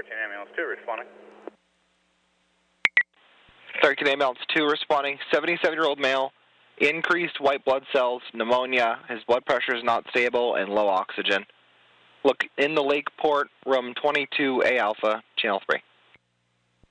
13 Ambulance 2 responding. 13 Ambulance 2 responding. 77-year-old male, increased white blood cells, pneumonia. His blood pressure is not stable and low oxygen. Look in the Lakeport, room 22A Alpha, channel 3.